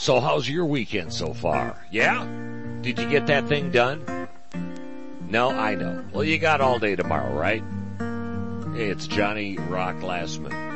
So how's your weekend so far? Yeah? Did you get that thing done? No, I know. Well, you got all day tomorrow, right? Hey, it's Johnny Rock Glassman.